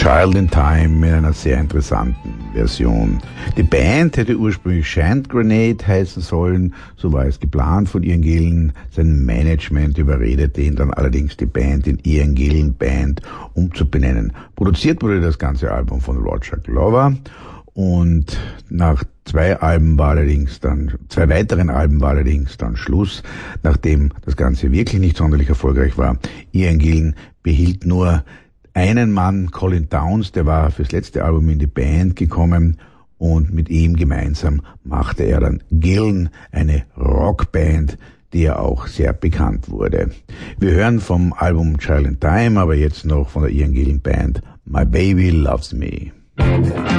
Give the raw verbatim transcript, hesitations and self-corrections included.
Child in Time in einer sehr interessanten Version. Die Band hätte ursprünglich Shant Grenade heißen sollen, so war es geplant von Ian Gillan. Sein Management überredete ihn dann allerdings, die Band in Ian Gillan Band umzubenennen. Produziert wurde das ganze Album von Roger Glover und nach zwei Alben war allerdings dann, zwei weiteren Alben war allerdings dann Schluss, nachdem das Ganze wirklich nicht sonderlich erfolgreich war. Ian Gillan behielt nur einen Mann, Colin Downs, der war fürs letzte Album in die Band gekommen und mit ihm gemeinsam machte er dann Gillan, eine Rockband, die ja auch sehr bekannt wurde. Wir hören vom Album Child in Time, aber jetzt noch von der Ian Gillan Band My Baby Loves Me.